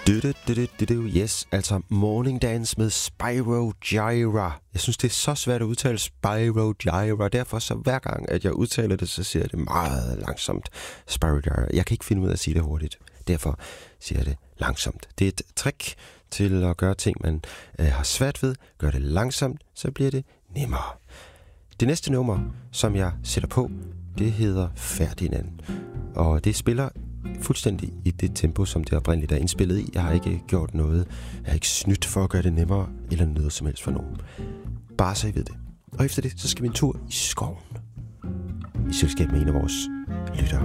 Yes, altså Morning Dance med Spyro Gyra. Jeg synes, det er så svært at udtale Spyro Gyra. Derfor så hver gang, at jeg udtaler det, så siger jeg det meget langsomt. Spyro Gyra. Jeg kan ikke finde ud af at sige det hurtigt. Derfor siger jeg det langsomt. Det er et trick til at gøre ting, man har svært ved. Gør det langsomt, så bliver det nemmere. Det næste nummer, som jeg sætter på, det hedder Ferdinand. Og det spiller fuldstændig i det tempo, som det oprindeligt er indspillet i. Jeg har ikke gjort noget. Jeg har ikke snydt for at gøre det nemmere, eller noget som helst for nogen. Bare så I ved det. Og efter det, så skal vi en tur i skoven. I selskab med en af vores lyttere.